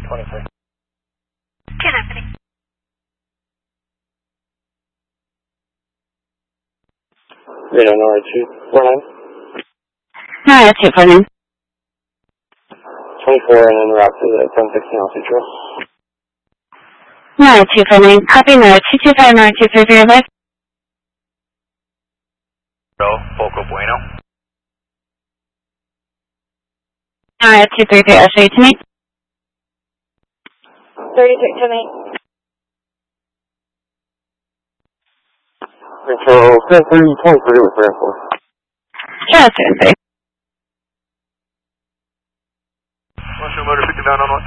23. Good evening. Radar Nora 249. Hi, 249. 24 and en route to the 1016 altitude. Hi, 249. Copy now. 225 Nora 230 left. Foco Bueno. Nora 230, I'll show you tonight. 36 tonight. Control 10-3-23 with Air Force. Sure, 2 Motion motor 59 on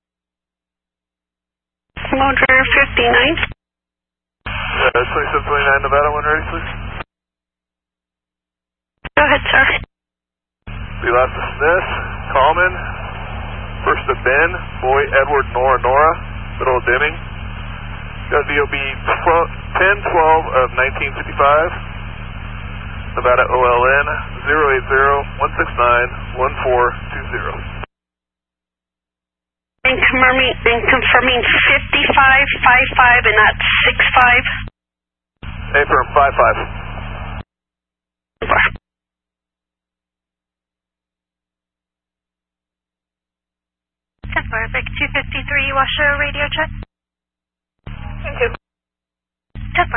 1. Motor 59. 2729 Nevada, when ready, please. Go ahead, sir. Be last to Smith, Coleman, first to Ben, Boy, Edward, Nora, Nora, middle of Deming. Got DOB 10-12 of 1955, Nevada OLN 080-169-1420. And confirming 5555 and not 65. Affirm 55. Perfect. 253, Washoe radio check. Thank you. 10-4.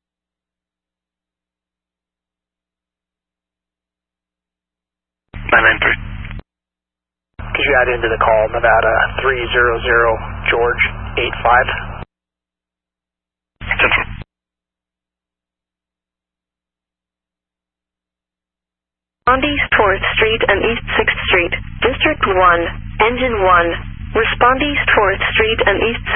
Could you add into the call Nevada 300 George 85? On East 4th Street and East 6th Street, District 1, Engine 1, respond East 4th Street and East